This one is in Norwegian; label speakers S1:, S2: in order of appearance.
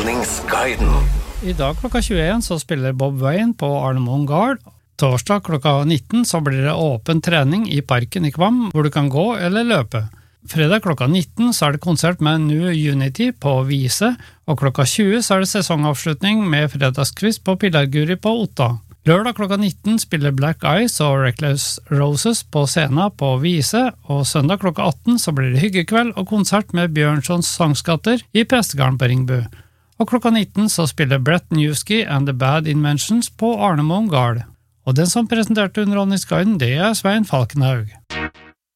S1: Underholdningsguiden.
S2: I dag klokka 21 så spiller Bob Wayne på Arne Moen Gard. Torsdag klokka 19 så blir det åpen trening i parken i Kvam, hvor du kan gå eller løpe. Fredag klokka 19 så er det konsert med New Unity på Vise, og klokka 20 så er det sesongavslutning med fredagskvist på Pillarguri på Otta. Lørdag klokka 19 spiller Black Eyes og Reckless Roses på scenen på Vise, og søndag klokka 18 så blir det hyggekveld og konsert med Bjørnsons sangskatter i Prestegarden på Ringbu. Og klokka 19 så spiller Brett Newski and the Bad Inventions på Arne Moen Gard. Og den som presenterte Underholdningsguiden, det er Svein Falkenhaug.